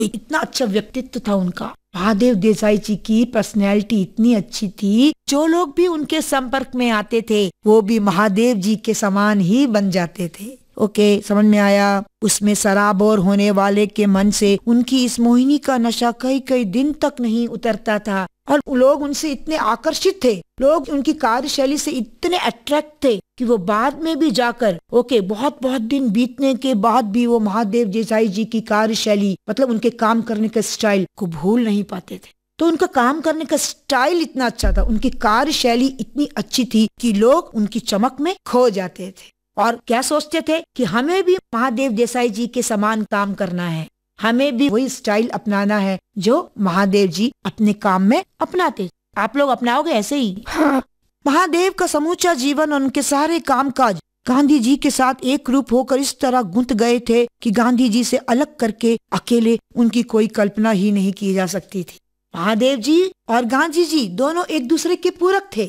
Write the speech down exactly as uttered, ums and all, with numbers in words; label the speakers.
Speaker 1: इतना अच्छा व्यक्तित्व था उनका। महादेव देसाई जी की पर्सनैलिटी इतनी अच्छी थी, जो लोग भी उनके संपर्क में आते थे वो भी महादेव जी के समान ही बन जाते थे। ओके, समझ में आया। उसमें सराबोर होने वाले के मन से उनकी इस मोहिनी का नशा कई कई दिन तक नहीं उतरता था और लोग उनसे इतने आकर्षित थे, लोग उनकी कार्यशैली से इतने अट्रैक्ट थे कि वो बाद में भी जाकर ओके बहुत बहुत दिन बीतने के बाद भी वो महादेव देसाई जी की कार्यशैली मतलब उनके काम करने का स्टाइल को भूल नहीं पाते थे। तो उनका काम करने का स्टाइल इतना अच्छा था, उनकी कार्यशैली इतनी अच्छी थी कि लोग उनकी चमक में खो जाते थे और क्या सोचते थे कि हमें भी महादेव देसाई जी के समान काम करना है, हमें भी वही स्टाइल अपनाना है जो महादेव जी अपने काम में अपनाते। आप लोग अपनाओगे ऐसे ही? हाँ। महादेव का समूचा जीवन और उनके सारे कामकाज गांधी जी के साथ एक रूप होकर इस तरह गुंथ गए थे कि गांधी जी से अलग करके अकेले उनकी कोई कल्पना ही नहीं की जा सकती थी। महादेव जी और गांधी जी दोनों एक दूसरे के पूरक थे।